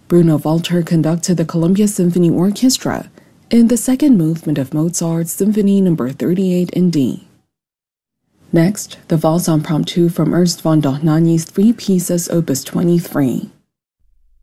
Bruno Walter conducted the Columbia Symphony Orchestra in the second movement of Mozart's Symphony No. 38 in D. Next, the Valse Impromptu from Ernst von Dohnanyi's Three Pieces Opus 23.